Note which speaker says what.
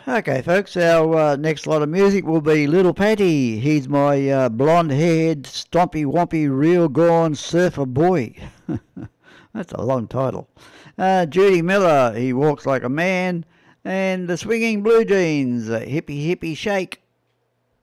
Speaker 1: Okay, folks, our next lot of music will be Little Patty. He's my blonde-haired, stompy-wompy, real-gone surfer boy. That's a long title. Judy Miller, he walks like a man. And the Swinging Blue Jeans, Hippie Hippie Shake.